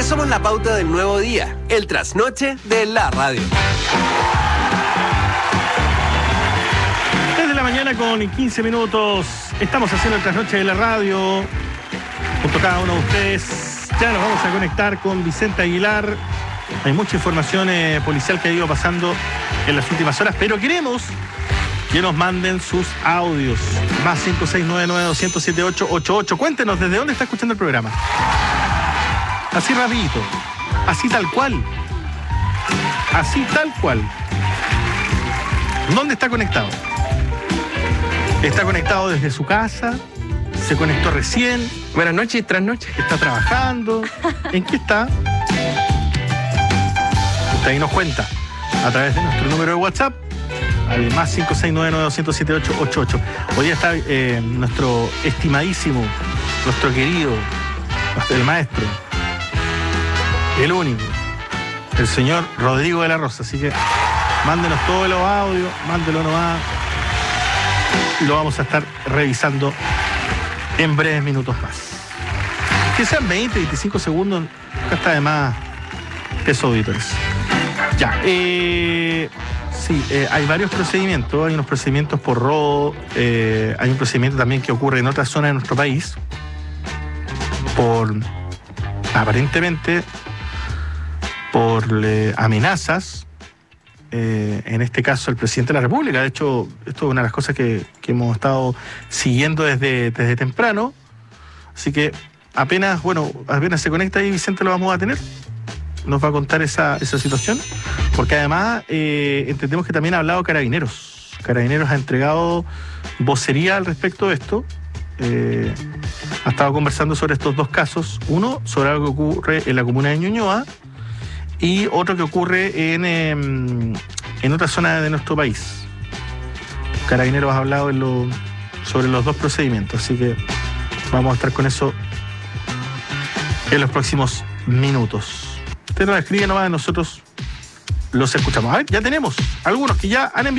porque somos la pauta del nuevo día, el trasnoche de la radio. Desde la mañana con 15 minutos, estamos haciendo el trasnoche de la radio, junto a cada uno de ustedes. Ya nos vamos a conectar con Vicente Aguilar. Hay mucha información policial que ha ido pasando en las últimas horas, pero queremos que nos manden sus audios. Más 56992078888. Cuéntenos desde dónde está escuchando el programa. Así rapidito. Así tal cual. Así tal cual. ¿Dónde está conectado? Está conectado desde su casa. Se conectó recién. Buenas noches, trasnoche. Está trabajando. ¿En qué está? Usted ahí nos cuenta a través de nuestro número de WhatsApp. Al más 56992078888. Hoy día está nuestro estimadísimo, nuestro querido, el maestro, el único, el señor Rodrigo de la Rosa. Así que mándenos todos los audios, mándelo nomás. Y lo vamos a estar revisando en breves minutos más. Que sean 20, 25 segundos, acá está de más peso, auditores. Ya, sí, hay varios procedimientos. Hay unos procedimientos por robo. Hay un procedimiento también que ocurre en otras zonas de nuestro país por, aparentemente, por amenazas. En este caso, el presidente de la República. De hecho, esto es una de las cosas que hemos estado siguiendo desde temprano. Así que apenas se conecta ahí, Vicente, lo vamos a tener. Nos va a contar esa situación, porque además entendemos que también ha hablado Carabineros. Carabineros ha entregado vocería al respecto de esto. Ha estado conversando sobre estos dos casos. Uno, sobre algo que ocurre en la comuna de Ñuñoa, y otro que ocurre en otra zona de nuestro país. Carabineros ha hablado sobre los dos procedimientos, así que vamos a estar con eso en los próximos minutos. Usted nos escribe nomás, nosotros los escuchamos. A ver, ya tenemos algunos que ya han enviado